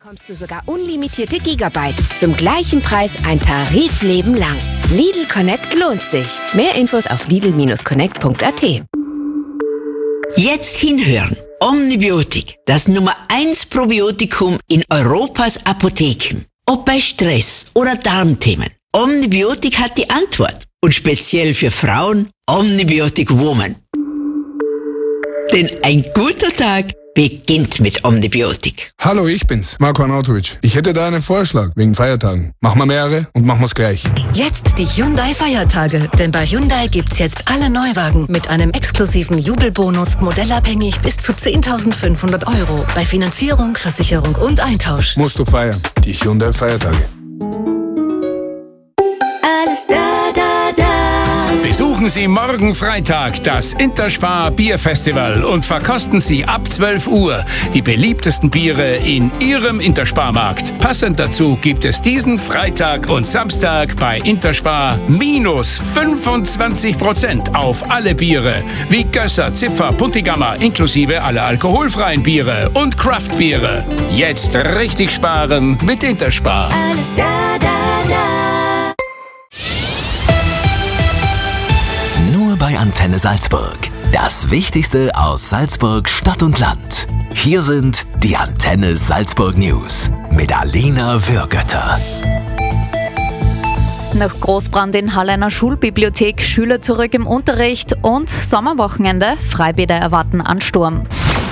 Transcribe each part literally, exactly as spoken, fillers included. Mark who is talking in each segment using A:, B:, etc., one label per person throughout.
A: bekommst du sogar unlimitierte Gigabyte. Zum gleichen Preis ein Tarifleben lang. Lidl Connect lohnt sich. Mehr Infos auf lidl Bindestrich connect punkt a t.
B: Jetzt hinhören. Omnibiotik, das Nummer eins Probiotikum in Europas Apotheken. Ob bei Stress oder Darmthemen. Omnibiotik hat die Antwort. Und speziell für Frauen, Omnibiotik Woman. Denn ein guter Tag beginnt mit Omnibiotik.
C: Hallo, ich bin's, Marko Arnautovic. Ich hätte da einen Vorschlag wegen Feiertagen. Machen wir mehrere und machen wir's gleich.
D: Jetzt die Hyundai-Feiertage. Denn bei Hyundai gibt's jetzt alle Neuwagen mit einem exklusiven Jubelbonus, modellabhängig bis zu zehntausendfünfhundert Euro. Bei Finanzierung, Versicherung und Eintausch.
C: Musst du feiern. Die Hyundai-Feiertage.
E: Alles da, da, da.
F: Besuchen Sie morgen Freitag das Interspar Bierfestival und verkosten Sie ab zwölf Uhr die beliebtesten Biere in Ihrem Interspar-Markt. Passend dazu gibt es diesen Freitag und Samstag bei Interspar minus fünfundzwanzig Prozent auf alle Biere, wie Gösser, Zipfer, Puntigammer, inklusive aller alkoholfreien Biere und Craftbiere. Jetzt richtig sparen mit Interspar.
E: Alles da, da, da.
G: Bei Antenne Salzburg. Das Wichtigste aus Salzburg, Stadt und Land. Hier sind die Antenne Salzburg News mit Alina Würgötter.
H: Nach Großbrand in Halle einer Schulbibliothek, Schüler zurück im Unterricht und Sommerwochenende, Freibäder erwarten Ansturm.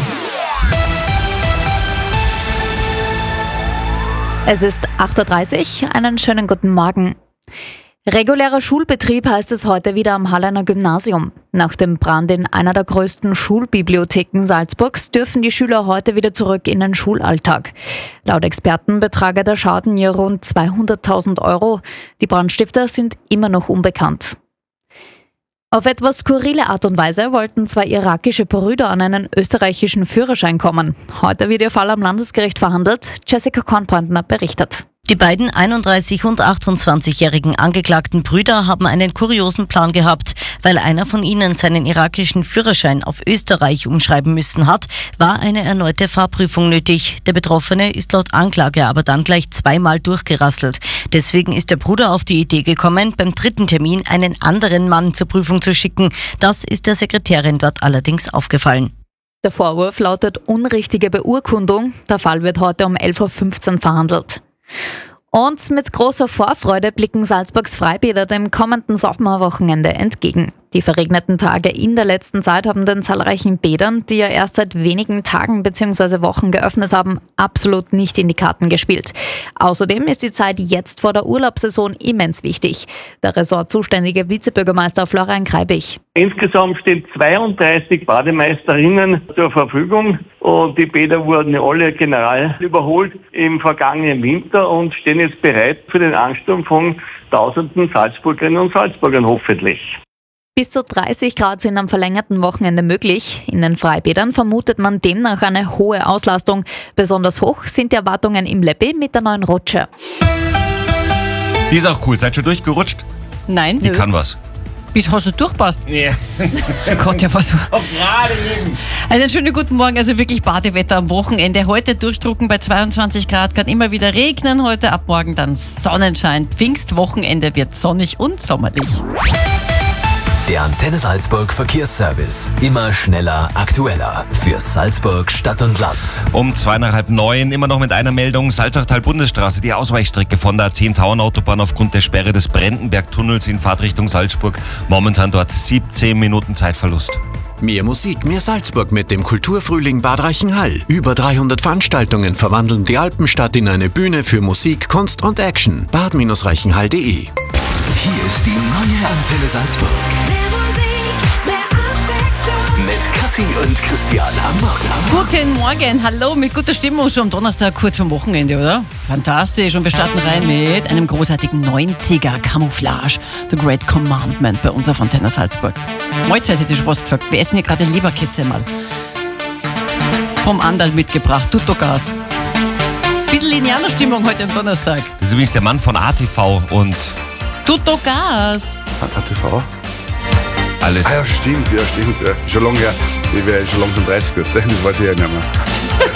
H: Es ist acht Uhr dreißig, einen schönen guten Morgen. Regulärer Schulbetrieb heißt es heute wieder am Hallener Gymnasium. Nach dem Brand in einer der größten Schulbibliotheken Salzburgs dürfen die Schüler heute wieder zurück in den Schulalltag. Laut Experten betrage der Schaden je rund zweihunderttausend Euro. Die Brandstifter sind immer noch unbekannt. Auf etwas skurrile Art und Weise wollten zwei irakische Brüder an einen österreichischen Führerschein kommen. Heute wird ihr Fall am Landesgericht verhandelt. Jessica Kornbrandner berichtet.
I: Die beiden einunddreißig- und achtundzwanzigjährigen angeklagten Brüder haben einen kuriosen Plan gehabt. Weil einer von ihnen seinen irakischen Führerschein auf Österreich umschreiben müssen hat, war eine erneute Fahrprüfung nötig. Der Betroffene ist laut Anklage aber dann gleich zweimal durchgerasselt. Deswegen ist der Bruder auf die Idee gekommen, beim dritten Termin einen anderen Mann zur Prüfung zu schicken. Das ist der Sekretärin dort allerdings aufgefallen.
H: Der Vorwurf lautet unrichtige Beurkundung. Der Fall wird heute um elf Uhr fünfzehn verhandelt. Und mit großer Vorfreude blicken Salzburgs Freibäder dem kommenden Sommerwochenende entgegen. Die verregneten Tage in der letzten Zeit haben den zahlreichen Bädern, die ja erst seit wenigen Tagen bzw. Wochen geöffnet haben, absolut nicht in die Karten gespielt. Außerdem ist die Zeit jetzt vor der Urlaubssaison immens wichtig. Der ressortzuständige Vizebürgermeister Florian Kreibich.
J: Insgesamt stehen zweiunddreißig Bademeisterinnen zur Verfügung und die Bäder wurden alle general überholt im vergangenen Winter und stehen jetzt bereit für den Ansturm von tausenden Salzburgerinnen und Salzburgern hoffentlich.
H: Bis zu dreißig Grad sind am verlängerten Wochenende möglich. In den Freibädern vermutet man demnach eine hohe Auslastung. Besonders hoch sind die Erwartungen im Leppi mit der neuen Rutsche.
K: Die ist auch cool. Seid schon durchgerutscht?
L: Nein.
K: Die Nö. kann was.
L: Bis hast du durchpasst?
K: Ja.
L: Gott, ja was.
K: Oh, gerade eben.
L: Also einen schönen guten Morgen, also wirklich Badewetter am Wochenende. Heute durchdrucken bei zweiundzwanzig Grad, kann immer wieder regnen. Heute ab morgen dann Sonnenschein. Pfingstwochenende wird sonnig und sommerlich.
G: Der Antenne Salzburg Verkehrsservice. Immer schneller, aktueller. Für Salzburg, Stadt und Land.
K: Um zwei nach halb neun, immer noch mit einer Meldung. Salzachtal-Bundesstraße, die Ausweichstrecke von der A zehn Tauernautobahn aufgrund der Sperre des Brendenberg-Tunnels in Fahrtrichtung Salzburg. Momentan dort siebzehn Minuten Zeitverlust.
M: Mehr Musik, mehr Salzburg mit dem Kulturfrühling Bad Reichenhall. Über dreihundert Veranstaltungen verwandeln die Alpenstadt in eine Bühne für Musik, Kunst und Action. bad reichenhall punkt de.
G: Hier ist die neue Antenne Salzburg.
E: Mehr Musik, mehr Abwechslung.
G: Mit Kathi und Christian am Morgen.
L: Guten Morgen, hallo, mit guter Stimmung schon am Donnerstag, kurz vom Wochenende, oder? Fantastisch, und wir starten rein mit einem großartigen neunziger Camouflage, The Great Commandment bei uns auf Antenne Salzburg. Mahlzeit hätte ich schon fast gesagt, wir essen hier gerade Leberkäse mal. Vom Andal mitgebracht, Tuttogas. Bisschen linearer Stimmung heute am Donnerstag.
K: Das ist übrigens der Mann von A T V und
L: Tuttogas.
N: A T V?
K: Alles.
N: Ah ja, stimmt, ja, stimmt. Ja. Schon lange her. Ich wäre schon langsam dreißig, das weiß ich ja nicht mehr.